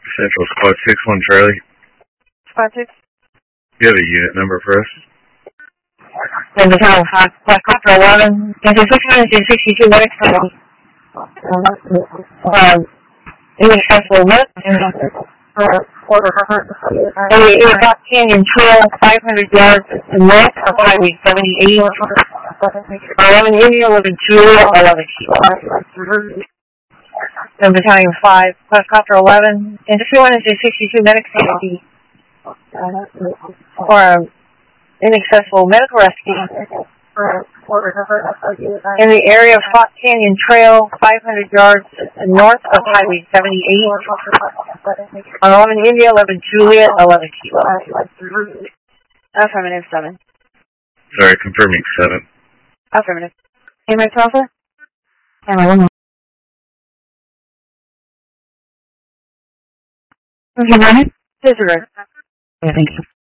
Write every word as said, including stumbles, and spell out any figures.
Central Squad six one Charlie. Squad six. You have a unit number for us? Number five, five, five, Copter eleven, into six hundred sixty-two medics from, um, inaccessible medic, and the Rock Canyon Trail, five hundred yards north of Highway seventy-eight, eleven India, eleven Julia, eleven Kilo. Then Battalion five, Copter eleven, into two hundred sixty-two medics for um, inaccessible medical rescue in the area of Rock Canyon Trail, five hundred yards north of Highway seventy-eight, on eleven India, eleven Julia, eleven Kilo. Affirmative, seven. Sorry, confirming seven. Affirmative. Amex Alpha? And I one more. Okay, go ahead. Disregard. Yeah, thank you.